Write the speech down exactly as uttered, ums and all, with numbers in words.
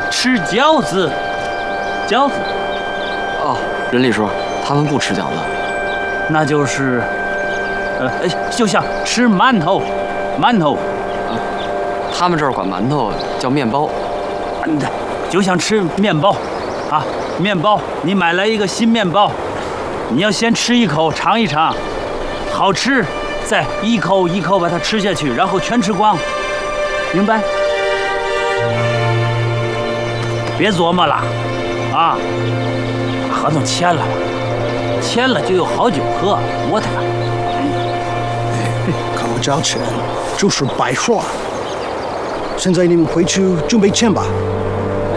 吃饺子，饺子。 哦，任理叔，他们不吃饺子， 那就是，呃，就像吃馒头，馒头。 啊，他们这儿管馒头叫面包。 嗯，就像吃面包，啊，面包，你买来一个新面包，你要先吃一口，尝一尝，好吃，再一口一口把它吃下去，然后全吃光，明白？别琢磨了，啊，把合同签了吧，签了就有好酒喝，我他妈。 看我交钱就是白说。现在你们回去准备签吧。